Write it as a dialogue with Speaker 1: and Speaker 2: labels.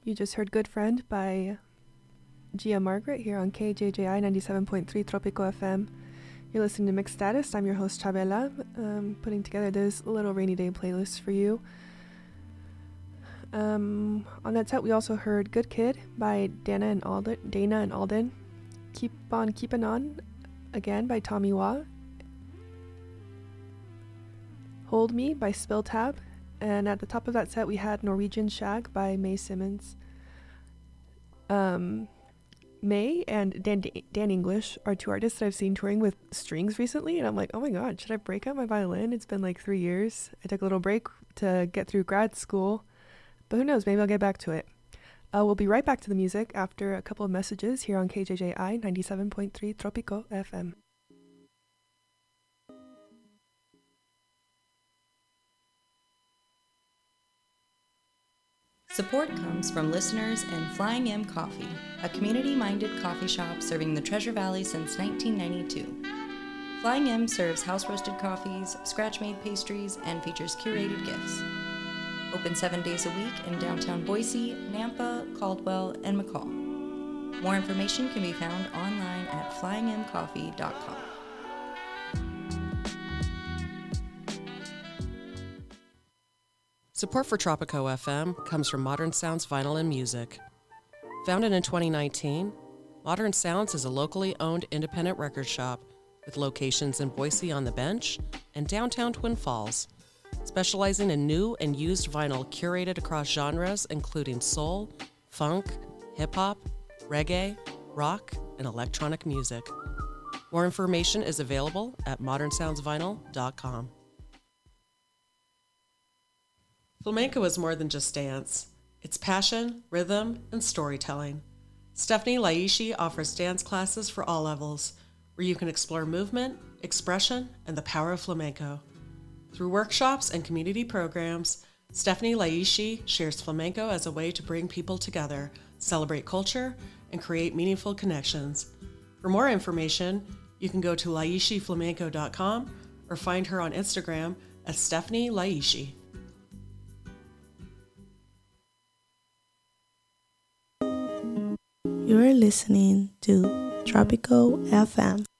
Speaker 1: You just heard Good Friend by Gia Margaret here on KJJI 97.3 Tropico FM. You're listening to Mixed Status. I'm your host, Chabela, putting together this little rainy day playlist for you. On that set, we also heard Good Kid by Dana and Alden. Keep on Keepin' On, again, by Tommy Wah. Hold Me by Spill Tab. And at the top of that set, we had Norwegian Shag by May Simmons. May and Dan English are two artists that I've seen touring with strings recently, and I'm like, oh my god, should I break out my violin? It's been like 3 years. I took a little break to get through grad school, but who knows, maybe I'll get back to it. We'll be right back to the music after a couple of messages here on KJJI 97.3 Tropico FM.
Speaker 2: Support comes from listeners and Flying M Coffee, a community-minded coffee shop serving the Treasure Valley since 1992. Flying M serves house-roasted coffees, scratch-made pastries, and features curated gifts. Open 7 days a week in downtown Boise, Nampa, Caldwell, and McCall. More information can be found online at flyingmcoffee.com.
Speaker 3: Support for Tropico FM comes from Modern Sounds Vinyl and Music. Founded in 2019, Modern Sounds is a locally owned independent record shop with locations in Boise on the Bench and downtown Twin Falls, specializing in new and used vinyl curated across genres including soul, funk, hip-hop, reggae, rock, and electronic music. More information is available at modernsoundsvinyl.com. Flamenco is more than just dance. It's passion, rhythm, and storytelling. Stephanie Laishi offers dance classes for all levels, where you can explore movement, expression, and the power of flamenco. Through workshops and community programs, Stephanie Laishi shares flamenco as a way to bring people together, celebrate culture, and create meaningful connections. For more information, you can go to laishiflamenco.com or find her on Instagram at Stephanie Laishi.
Speaker 4: You're listening to Tropico FM.